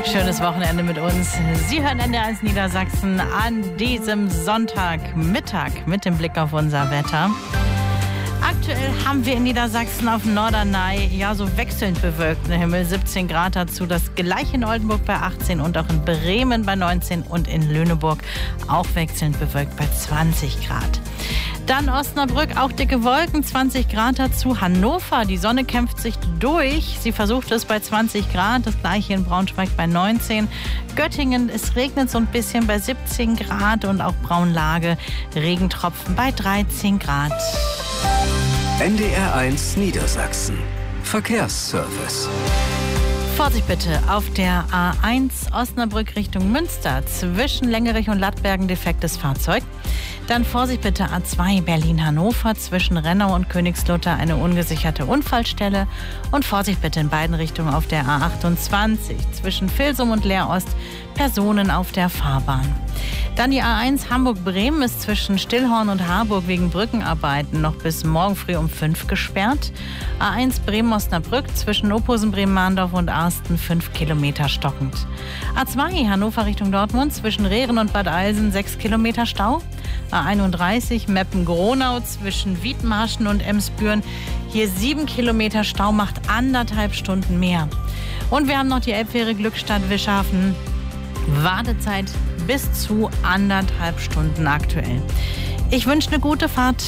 Schönes Wochenende mit uns. Sie hören NDR1 Niedersachsen an diesem Sonntagmittag mit dem Blick auf unser Wetter. Aktuell haben wir in Niedersachsen auf Norderney so wechselnd bewölkten Himmel, 17 Grad dazu. Das gleiche in Oldenburg bei 18 und auch in Bremen bei 19 und in Lüneburg auch wechselnd bewölkt bei 20 Grad. Dann Osnabrück, auch dicke Wolken, 20 Grad dazu. Hannover, die Sonne kämpft sich durch. Sie versucht es bei 20 Grad, das gleiche in Braunschweig bei 19. Göttingen, es regnet so ein bisschen bei 17 Grad und auch Braunlage, Regentropfen bei 13 Grad. NDR1 Niedersachsen. Verkehrsservice. Vorsicht bitte auf der A1 Osnabrück Richtung Münster. Zwischen Längerich und Lattbergen defektes Fahrzeug. Dann Vorsicht bitte A2 Berlin-Hannover. Zwischen Rennau und Königslutter eine ungesicherte Unfallstelle. Und Vorsicht bitte in beiden Richtungen auf der A28. Zwischen Vilsum und Leerost Personen auf der Fahrbahn. Dann die A1 Hamburg-Bremen ist zwischen Stillhorn und Harburg wegen Brückenarbeiten noch bis morgen früh um 5 gesperrt. A1 Bremen-Osnabrück zwischen Opposen, Bremen-Mahndorf und Arsten 5 Kilometer stockend. A2 Hannover Richtung Dortmund zwischen Rehren und Bad Eilsen 6 Kilometer Stau. A31 Meppen-Gronau zwischen Wiedmarschen und Emsbüren. Hier 7 Kilometer Stau, macht 1,5 Stunden mehr. Und wir haben noch die Elbfähre Glückstadt-Wischhafen. Wartezeit bis zu 1,5 Stunden aktuell. Ich wünsche eine gute Fahrt.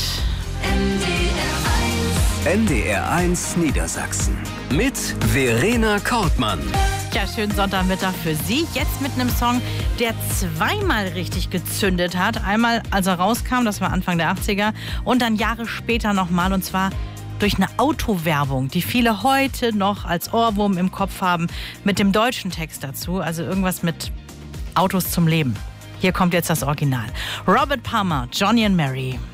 NDR1 Niedersachsen mit Verena Kortmann. Ja, schönen Sonntagmittag für Sie. Jetzt mit einem Song, der zweimal richtig gezündet hat. Einmal, als er rauskam, das war Anfang der 80er. Und dann Jahre später nochmal, und zwar durch eine Autowerbung, die viele heute noch als Ohrwurm im Kopf haben, mit dem deutschen Text dazu. Also irgendwas mit Autos zum Leben. Hier kommt jetzt das Original. Robert Palmer, Johnny and Mary.